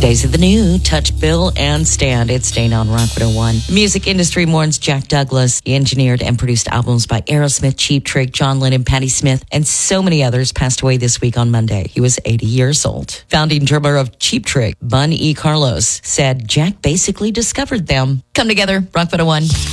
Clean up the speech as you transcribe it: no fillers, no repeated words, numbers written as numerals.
Days of the New, Touch, Bill, and Stand. It's staying on Rock 101. The music industry mourns Jack Douglas. He engineered and produced albums by Aerosmith, Cheap Trick, John Lennon, Patti Smith, and so many others. Passed away this week on Monday. He was 80 years old. Founding drummer of Cheap Trick, Bun E. Carlos, said Jack basically discovered them. Come together, Rock 101.